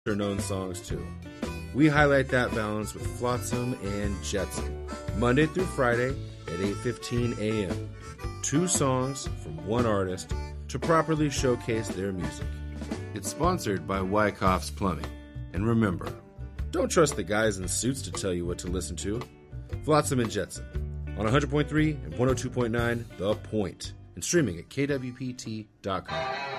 known songs too. We highlight that balance with Flotsam and Jetsam, Monday through Friday at 8:15 a.m. 2 songs from one artist to properly showcase their music. It's sponsored by Wyckoff's Plumbing. And remember, don't trust the guys in suits to tell you what to listen to. Flotsam and Jetsam on 100.3 and 102.9 The Point, and streaming at kwpt.com.